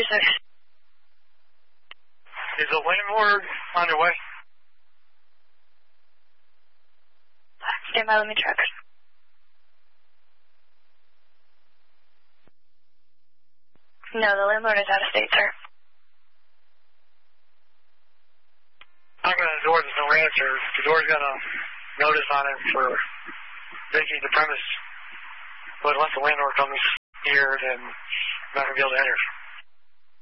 36. Is the landlord on their way? Stand by, let me check. No, the landlord is out of state, sir. Knocking on the door, there's no answer. The door's got a notice on it for vacating the premise. But once the landlord comes here, then I'm not going to be able to enter.